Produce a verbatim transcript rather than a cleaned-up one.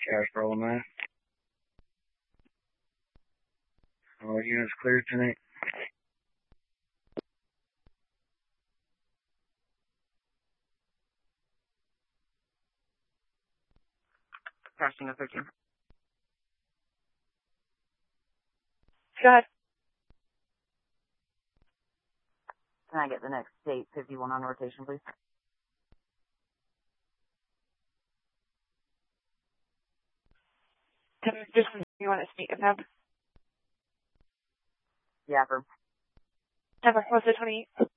Casper all night. All units cleared tonight. Passing a thirteen. Go ahead. Can I get the next state fifty-one on rotation, please? Just you want to speak about? Yeah, for Never. What's the twenty-eight?